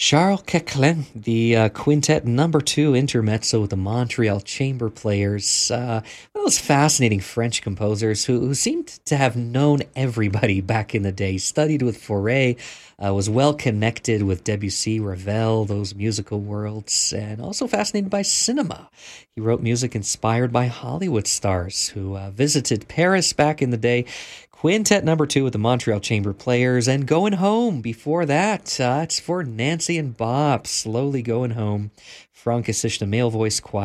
Charles Queclin, the quintet number two intermezzo with the Montreal Chamber Players. One of those fascinating French composers who seemed to have known everybody back in the day, studied with Fauré, was well connected with Debussy, Ravel, those musical worlds, and also fascinated by cinema. He wrote music inspired by Hollywood stars who visited Paris back in the day. Quintet number two with the Montreal Chamber Players, and Going Home before that. It's for Nancy and Bob, Slowly Going Home. Frank Isichna Male Voice Choir.